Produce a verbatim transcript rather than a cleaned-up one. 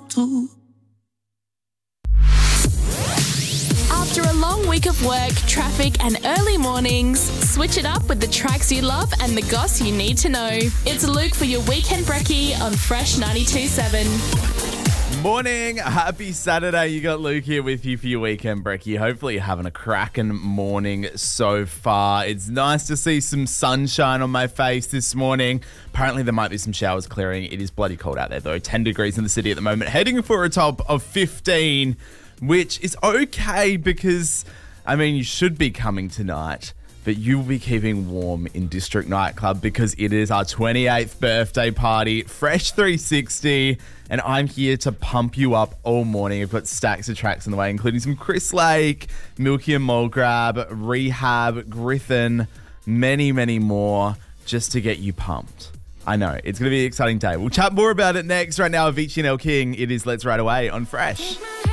too. After a long week of work, traffic and early mornings, switch it up with the tracks you love and the goss you need to know. It's Luke for your Weekend Brekkie on Fresh ninety-two point seven. Morning, happy Saturday. You got Luke here with you for your Weekend Brekkie. Hopefully you're having a cracking morning so far. It's nice to see some sunshine on my face this morning. Apparently there might be some showers clearing. It is bloody cold out there though. ten degrees in the city at the moment. Heading for a top of fifteen, which is okay because, I mean, you should be coming tonight, but you will be keeping warm in District Nightclub because it is our twenty-eighth birthday party, Fresh three sixty, and I'm here to pump you up all morning. I've got stacks of tracks on the way, including some Chris Lake, Milky and Mulgrab, Rehab, Griffin, many, many more, just to get you pumped. I know, it's going to be an exciting day. We'll chat more about it next. Right now, Avicii and El King, it is Let's Ride Away on Fresh.